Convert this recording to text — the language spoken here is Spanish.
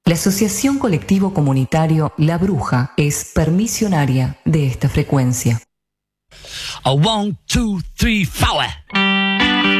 La Asociación Colectivo Comunitario La Bruja es permisionaria de esta frecuencia. A 1, 2, 3, 4.